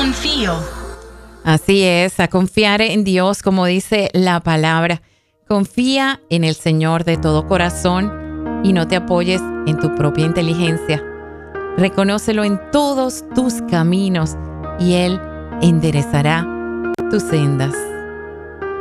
confío. Así es, a confiar en Dios, como dice la palabra. Confía en el Señor de todo corazón y no te apoyes en tu propia inteligencia. Reconócelo en todos tus caminos y Él enderezará tus sendas.